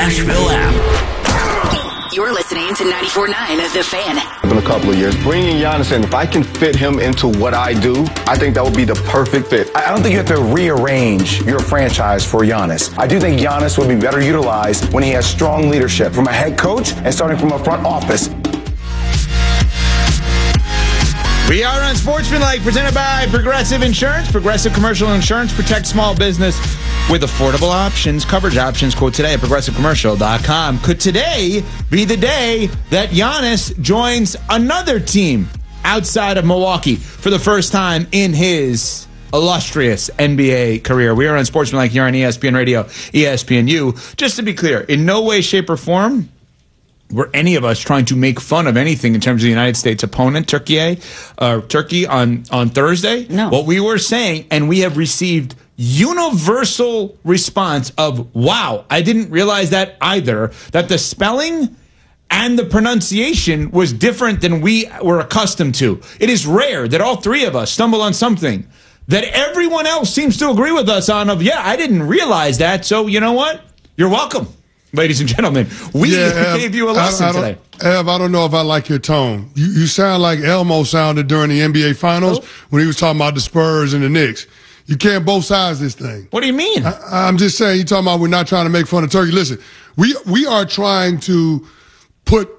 Nashville app. You're listening to 94.9 The Fan. In a couple of years, bringing Giannis in, if I can fit him into what I do, I think that would be the perfect fit. I don't think you have to rearrange your franchise for Giannis. I do think Giannis would be better utilized when he has strong leadership from a head coach and starting from a front office. We are on Sportsmanlike, presented by Progressive Insurance. Progressive Commercial Insurance protects small business with affordable options, coverage options. Quote today at progressivecommercial.com. Could today be the day that Giannis joins another team outside of Milwaukee for the first time in his illustrious NBA career? We are on Sportsmanlike here on ESPN Radio, ESPNU. Just to be clear, in no way, shape, or form were any of us trying to make fun of anything in terms of the United States opponent, Turkey on Thursday. No. What we were saying, and we have received universal response of, wow, I didn't realize that either, that the spelling and the pronunciation was different than we were accustomed to. It is rare that all three of us stumble on something that everyone else seems to agree with us on of, yeah, I didn't realize that, so you know what? You're welcome. Ladies and gentlemen, we gave you a lesson today. Ev, I don't know if I like your tone. You sound like Elmo sounded during the NBA Finals when he was talking about the Spurs and the Knicks. You can't both sides this thing. What do you mean? I'm just saying, you're talking about we're not trying to make fun of Turkey. Listen, we are trying to put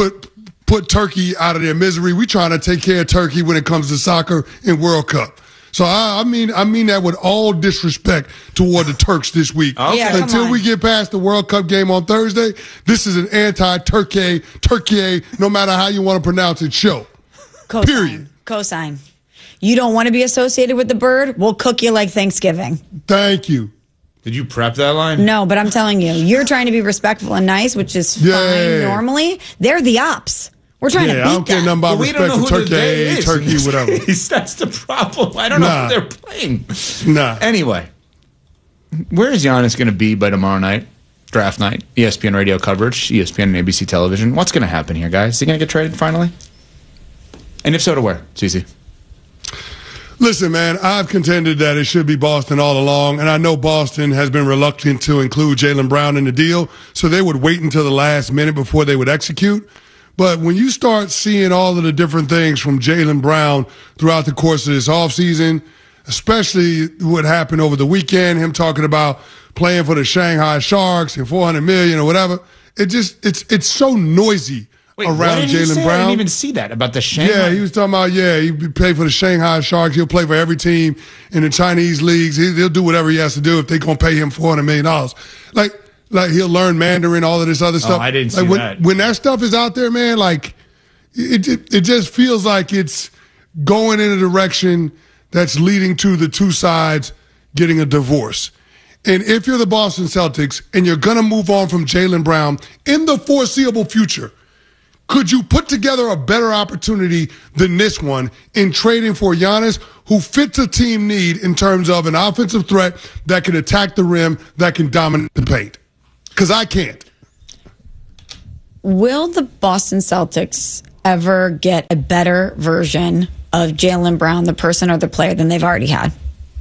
Turkey out of their misery. We're trying to take care of Turkey when it comes to soccer and World Cup. So I mean that with all disrespect toward the Turks this week. Okay. Yeah, Until we get past the World Cup game on Thursday, this is an anti-Turkey, no matter how you want to pronounce it, show. Cosign. Period. Cosign. You don't want to be associated with the bird? We'll cook you like Thanksgiving. Thank you. Did you prep that line? No, but I'm telling you, you're trying to be respectful and nice, which is fine normally. They're the ops. We're trying to beat I don't care nothing about respect for Turkey, whatever. That's the problem. I don't know who they're playing. Nah. Anyway, where is Giannis going to be by tomorrow night? Draft night, ESPN radio coverage, ESPN and ABC television. What's going to happen here, guys? Is he going to get traded finally? And if so, to where? CC. Listen, man, I've contended that it should be Boston all along, and I know Boston has been reluctant to include Jaylen Brown in the deal, so they would wait until the last minute before they would execute. But when you start seeing all of the different things from Jaylen Brown throughout the course of this offseason, especially what happened over the weekend, him talking about playing for the Shanghai Sharks and $400 million or whatever, it's so noisy around Jaylen Brown. I didn't even see that about the Shanghai. Yeah, he was talking about, he played for the Shanghai Sharks. He'll play for every team in the Chinese leagues. He'll do whatever he has to do if they're going to pay him $400 million. Like he'll learn Mandarin, all of this other stuff. I didn't see that. When that stuff is out there, man, like it just feels like it's going in a direction that's leading to the two sides getting a divorce. And if you're the Boston Celtics and you're going to move on from Jaylen Brown in the foreseeable future, could you put together a better opportunity than this one in trading for Giannis, who fits a team need in terms of an offensive threat that can attack the rim, that can dominate the paint? Because I can't. Will the Boston Celtics ever get a better version of Jaylen Brown, the person or the player, than they've already had?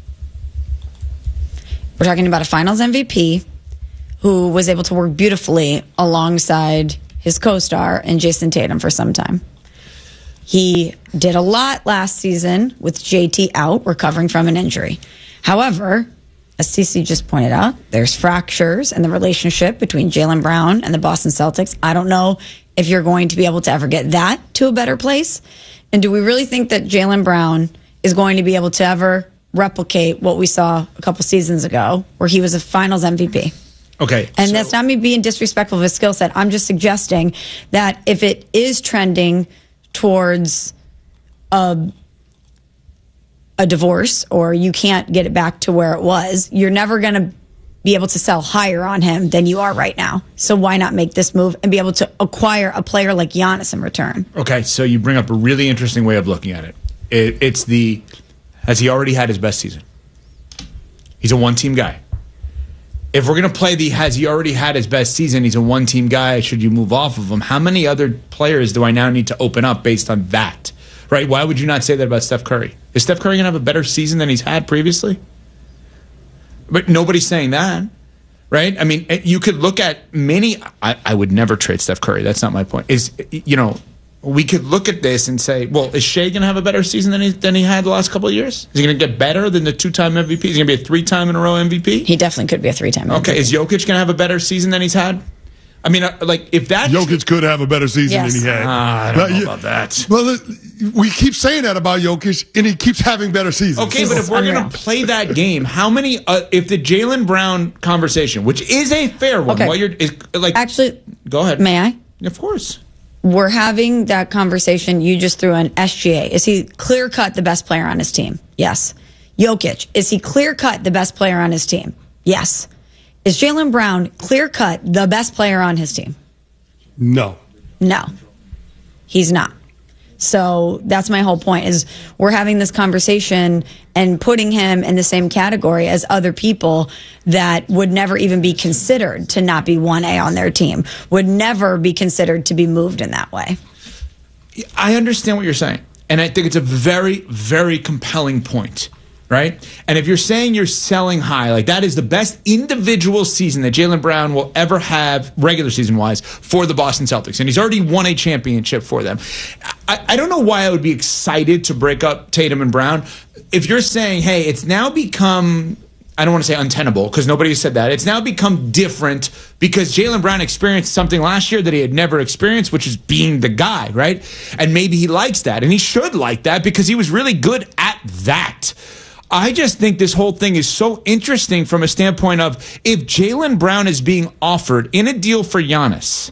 We're talking about a finals MVP who was able to work beautifully alongside his co-star and Jason Tatum for some time. He did a lot last season with JT out, recovering from an injury. However, as CC just pointed out, there's fractures in the relationship between Jaylen Brown and the Boston Celtics. I don't know if you're going to be able to ever get that to a better place. And do we really think that Jaylen Brown is going to be able to ever replicate what we saw a couple seasons ago, where he was a finals MVP? Okay. And that's not me being disrespectful of his skill set. I'm just suggesting that if it is trending towards a divorce, or you can't get it back to where it was, you're never going to be able to sell higher on him than you are right now. So why not make this move and be able to acquire a player like Giannis in return? Okay, so you bring up a really interesting way of looking at it. It's has he already had his best season? He's a one-team guy. If we're going to play has he already had his best season, he's a one-team guy, should you move off of him? How many other players do I now need to open up based on that? Right? Why would you not say that about Steph Curry? Is Steph Curry going to have a better season than he's had previously? But nobody's saying that. right? I mean, you could look at many. I would never trade Steph Curry. That's not my point. We could look at this and say, well, is Shea going to have a better season than he had the last couple of years? Is he going to get better than the 2-time MVP? Is he going to be a 3-time in a row MVP? He definitely could be a 3-time MVP. Okay, is Jokic going to have a better season than he's had? I mean, if that... Jokic could have a better season than he had. I don't know about that. Well, we keep saying that about Jokic, and he keeps having better seasons. Okay, but if we're going to play that game, how many... if the Jaylen Brown conversation, which is a fair one... Actually... Go ahead. May I? Of course. We're having that conversation. You just threw an SGA. Is he clear-cut the best player on his team? Yes. Jokic, is he clear-cut the best player on his team? Yes. Is Jaylen Brown clear-cut the best player on his team? No. No. He's not. So that's my whole point, is we're having this conversation and putting him in the same category as other people that would never even be considered to not be 1A on their team, would never be considered to be moved in that way. I understand what you're saying, and I think it's a very, very compelling point. Right? And if you're saying you're selling high, like that is the best individual season that Jaylen Brown will ever have, regular season-wise, for the Boston Celtics. And he's already won a championship for them. I don't know why I would be excited to break up Tatum and Brown. If you're saying, hey, it's now become, I don't want to say untenable, because nobody has said that. It's now become different because Jaylen Brown experienced something last year that he had never experienced, which is being the guy, right? And maybe he likes that. And he should like that because he was really good at that. I just think this whole thing is so interesting from a standpoint of if Jaylen Brown is being offered in a deal for Giannis,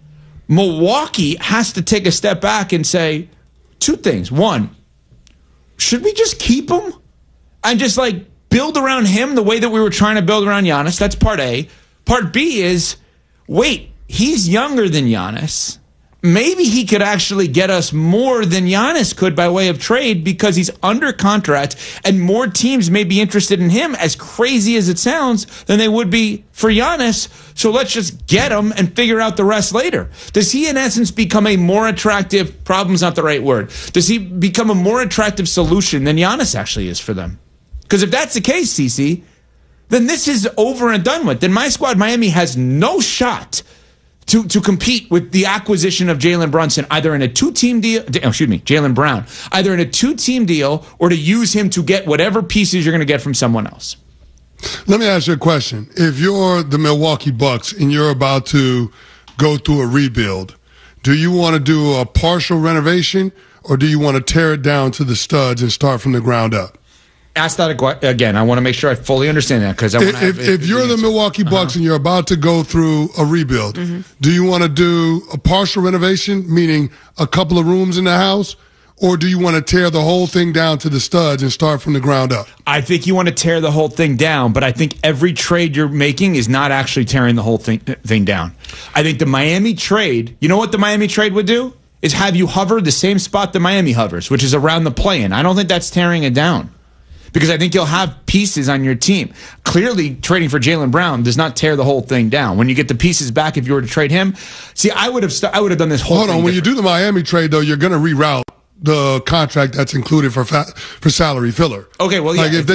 Milwaukee has to take a step back and say two things. One, should we just keep him and just build around him the way that we were trying to build around Giannis? That's part A. Part B is, wait, he's younger than Giannis. Maybe he could actually get us more than Giannis could by way of trade because he's under contract and more teams may be interested in him, as crazy as it sounds, than they would be for Giannis. So let's just get him and figure out the rest later. Does he, in essence, become a more attractive, problem's not the right word, does he become a more attractive solution than Giannis actually is for them? Because if that's the case, CC, then this is over and done with. Then my squad, Miami, has no shot to compete with the acquisition of Jalen Brunson, either in a two-team deal, Jaylen Brown, either in a two-team deal or to use him to get whatever pieces you're going to get from someone else. Let me ask you a question. If you're the Milwaukee Bucks and you're about to go through a rebuild, do you want to do a partial renovation or do you want to tear it down to the studs and start from the ground up? Ask that again. I want to make sure I fully understand that because if you're the Milwaukee Bucks and you're about to go through a rebuild, do you want to do a partial renovation, meaning a couple of rooms in the house, or do you want to tear the whole thing down to the studs and start from the ground up? I think you want to tear the whole thing down, but I think every trade you're making is not actually tearing the whole thing down. I think the Miami trade, you know what the Miami trade would do? Is have you hover the same spot that Miami hovers, which is around the play-in. I don't think that's tearing it down. Because I think you'll have pieces on your team. Clearly, trading for Jaylen Brown does not tear the whole thing down. When you get the pieces back, if you were to trade him, see, I would have done this whole thing. Hold on, when you do the Miami trade, though, you're going to reroute the contract that's included for salary filler. Okay, well, yeah. If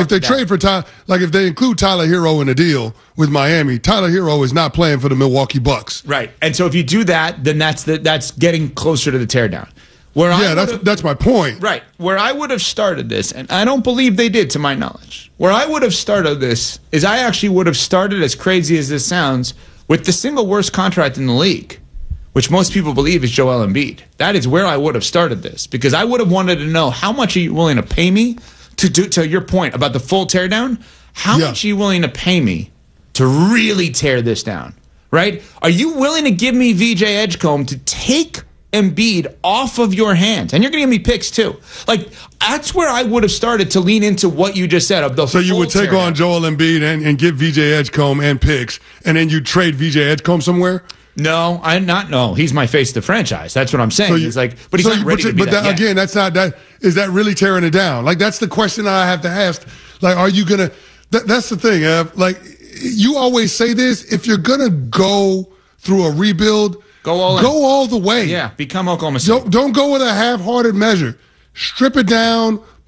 they include Tyler Hero in a deal with Miami, Tyler Hero is not playing for the Milwaukee Bucks. Right, and so if you do that, then that's getting closer to the teardown. That's my point. Right. Where I would have started this, and I don't believe they did to my knowledge, where I would have started this is I actually would have started, as crazy as this sounds, with the single worst contract in the league, which most people believe is Joel Embiid. That is where I would have started this, because I would have wanted to know how much are you willing to pay me to your point about the full teardown, how much are you willing to pay me to really tear this down, right? Are you willing to give me VJ Edgecombe to take Embiid off of your hands? And you're going to give me picks too. That's where I would have started to lean into what you just said. So you would take on Joel Embiid and give VJ Edgecombe and picks, and then you trade VJ Edgecombe somewhere? No, No, he's my face of the franchise. That's what I'm saying. He's not ready to be that yet. Again, that's not that. Is that really tearing it down? That's the question I have to ask. Are you going to? That's the thing. You always say this. If you're going to go through a rebuild, Go all the way. Yeah, become Oklahoma City. Don't go with a half-hearted measure. Strip it down,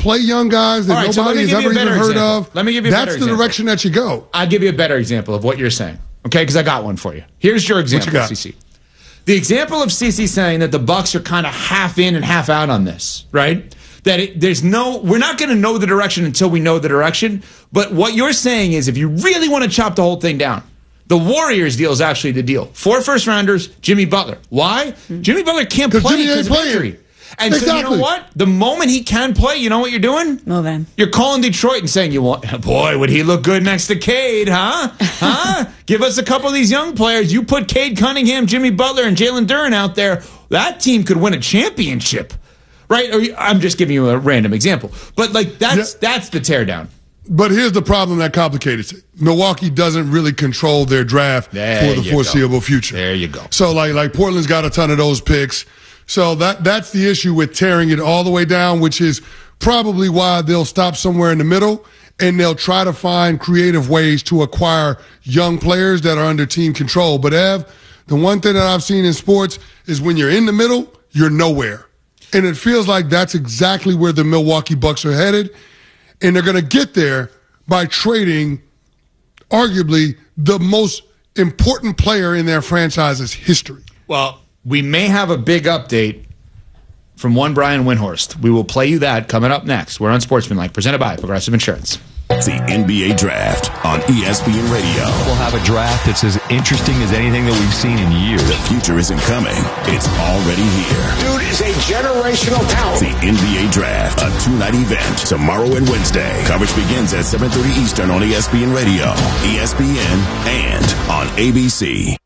play young guys that nobody has ever even heard of. Let me give you a better example. That's the direction that you go. I'll give you a better example of what you're saying, okay? Because I got one for you. Here's your example, CC. The example of CC saying that the Bucks are kind of half in and half out on this, right? That we're not going to know the direction until we know the direction. But what you're saying is if you really want to chop the whole thing down, the Warriors deal is actually the deal. 4 first-rounders, Jimmy Butler. Why? Jimmy Butler can't play because of injury. And so you know what? The moment he can play, you know what you're doing? Move in. You're calling Detroit and saying, boy, would he look good next to Cade, huh? Huh? Give us a couple of these young players. You put Cade Cunningham, Jimmy Butler, and Jalen Duren out there, that team could win a championship. Right? I'm just giving you a random example. But that's the teardown. But here's the problem that complicates it. Milwaukee doesn't really control their draft for the foreseeable future. There you go. So like Portland's got a ton of those picks. So that's the issue with tearing it all the way down, which is probably why they'll stop somewhere in the middle and they'll try to find creative ways to acquire young players that are under team control. But Ev, the one thing that I've seen in sports is when you're in the middle, you're nowhere. And it feels like that's exactly where the Milwaukee Bucks are headed. And they're going to get there by trading arguably the most important player in their franchise's history. Well, we may have a big update from one Brian Windhorst. We will play you that coming up next. We're on Sportsmanlike, presented by Progressive Insurance. The NBA Draft on ESPN Radio. We'll have a draft that's as interesting as anything that we've seen in years. The future isn't coming. It's already here. Dude is a generational talent. The NBA Draft, a 2-night event, tomorrow and Wednesday. Coverage begins at 7:30 Eastern on ESPN Radio, ESPN, and on ABC.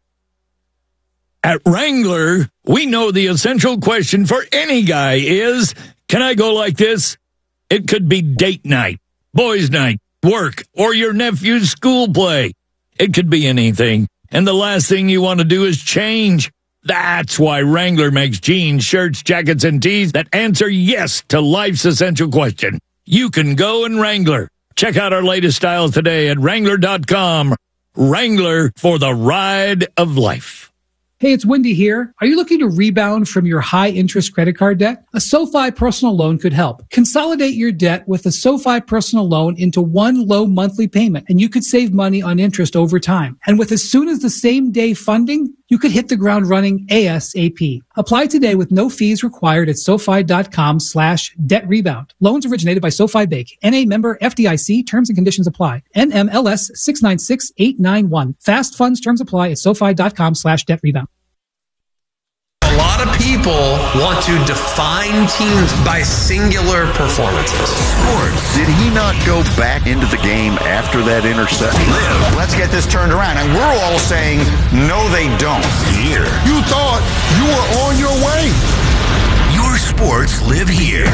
At Wrangler, we know the essential question for any guy is, can I go like this? It could be date night, boys' night, work, or your nephew's school play. It could be anything, and the last thing you want to do is change. That's why Wrangler makes jeans, shirts, jackets, and tees that answer yes to life's essential question. You can go in Wrangler. Check out our latest styles today at Wrangler.com. Wrangler, for the ride of life. Hey, it's Wendy here. Are you looking to rebound from your high-interest credit card debt? A SoFi personal loan could help. Consolidate your debt with a SoFi personal loan into one low monthly payment, and you could save money on interest over time. And with as soon as the same day funding, you could hit the ground running ASAP. Apply today with no fees required at SoFi.com/debt rebound. Loans originated by SoFi Bank. NA member FDIC. Terms and conditions apply. NMLS 696891. Fast funds terms apply at SoFi.com/debt rebound. A lot of people want to define teams by singular performances. Sports. Did he not go back into the game after that interception? Let's get this turned around. And we're all saying, no, they don't. Here. You thought you were on your way. Your sports live here.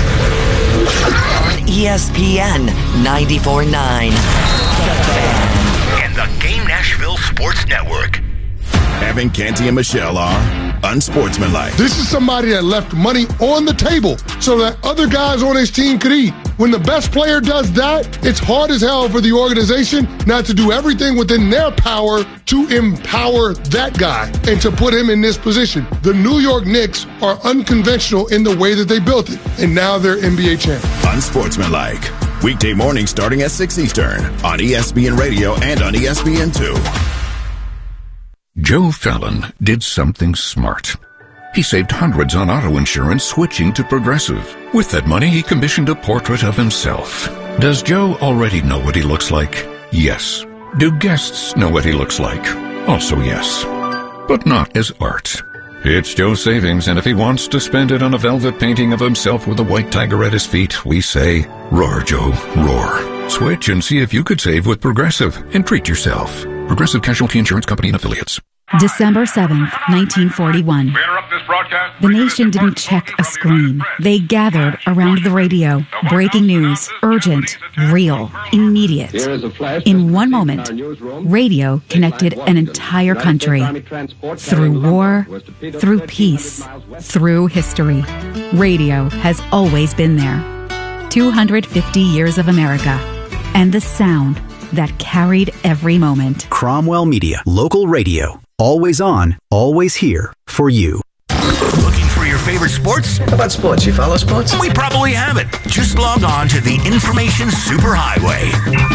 On ESPN 94.9. And the Game Nashville Sports Network. Evan Canty and Michelle are unsportsmanlike. This is somebody that left money on the table so that other guys on his team could eat. When the best player does that, it's hard as hell for the organization not to do everything within their power to empower that guy and to put him in this position. The New York Knicks are unconventional in the way that they built it, and now they're NBA champions. Unsportsmanlike. Weekday morning starting at 6 Eastern on ESPN Radio and on ESPN2. Joe Fallon did something smart. He saved hundreds on auto insurance switching to Progressive. With that money, he commissioned a portrait of himself. Does Joe already know what he looks like? Yes. Do guests know what he looks like? Also yes. But not as art. It's Joe's savings, and if he wants to spend it on a velvet painting of himself with a white tiger at his feet, we say, roar, Joe, roar. Switch and see if you could save with Progressive and treat yourself. Progressive Casualty Insurance Company and Affiliates. December 7th, 1941. The nation didn't check a screen. They gathered around the radio. Breaking news, urgent, real, immediate. In one moment, radio connected an entire country. Through war, through peace, through history. Radio has always been there. 250 years of America. And the sound that carried every moment. Cromwell Media, local radio. Always on, always here for you. Looking for your favorite sports? How about sports? You follow sports? We probably haven't. Just log on to the Information Superhighway.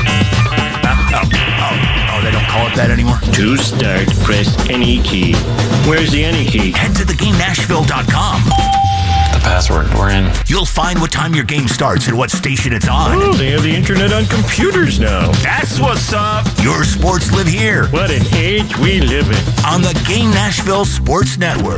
They don't call it that anymore? To start, press any key. Where's the any key? Head to theGameNashville.com. The password, we're in. You'll find what time your game starts and what station it's on. Oh, they have the internet on computers now. That's what's up. Your sports live here. What an age we live in. On the Game Nashville Sports Network.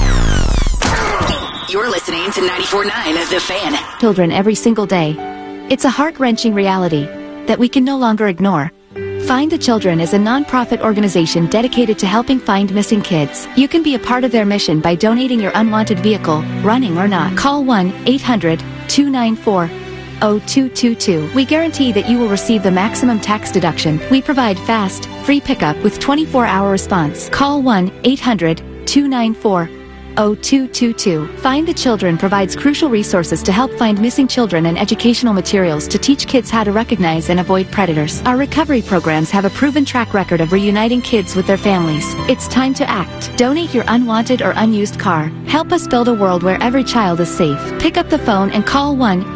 You're listening to 94.9 The Fan. Children every single day. It's a heart-wrenching reality that we can no longer ignore. Find the Children is a non-profit organization dedicated to helping find missing kids. You can be a part of their mission by donating your unwanted vehicle, running or not. Call 1-800-294-0222. We guarantee that you will receive the maximum tax deduction. We provide fast, free pickup with 24-hour response. Call 1-800-294-0222. Find the Children provides crucial resources to help find missing children and educational materials to teach kids how to recognize and avoid predators. Our recovery programs have a proven track record of reuniting kids with their families. It's time to act. Donate your unwanted or unused car. Help us build a world where every child is safe. Pick up the phone and call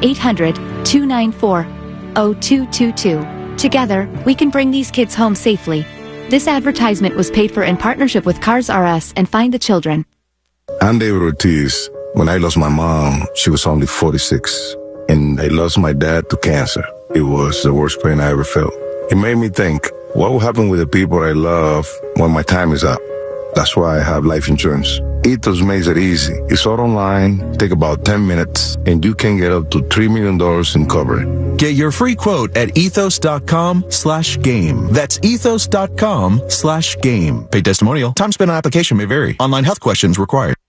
1-800-294-0222. Together, we can bring these kids home safely. This advertisement was paid for in partnership with Cars R Us and Find the Children. I'm David Ortiz. When I lost my mom, she was only 46. And I lost my dad to cancer. It was the worst pain I ever felt. It made me think, what will happen with the people I love when my time is up? That's why I have life insurance. Ethos makes it easy. It's all online, take about 10 minutes, and you can get up to $3 million in coverage. Get your free quote at ethos.com/game. That's ethos.com/game. Paid testimonial. Time spent on application may vary. Online health questions required.